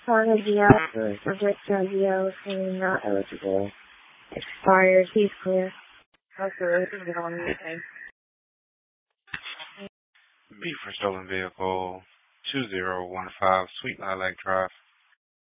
Honda GL for Vista GL not eligible. Expired. Please clear. Okay, this is on anything. B for stolen vehicle 2015 Sweet Lilac Drive.